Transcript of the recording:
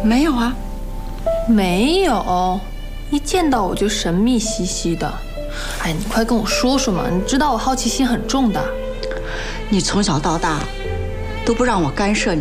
没有啊， 没有，一见到我就神秘兮兮的。哎，你快跟我说说嘛，你知道我好奇心很重的。 你从小到大都不让我干涉你。